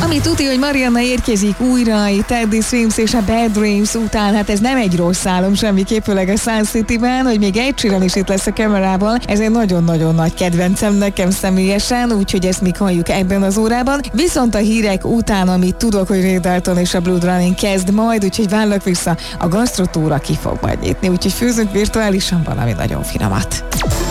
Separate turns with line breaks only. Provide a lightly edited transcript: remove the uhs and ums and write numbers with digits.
Ami tuti, hogy Marianna érkezik újra, itt Teddy Swims és a Bad Dreams után, hát ez nem egy rossz álom semmiképp, főleg a Sun City-ben, hogy még Ed Sheeran is itt lesz a kamerában, ez egy nagyon-nagyon nagy kedvencem nekem személyesen, úgyhogy ezt még halljuk ebben az órában. Viszont a hírek után, amit tudok, hogy Ray Dalton és a Blood Running kezd majd, úgyhogy vállak vissza, a gasztrotúra ki fog majd nyitni, úgyhogy főzünk virtuálisan valami nagyon finomat.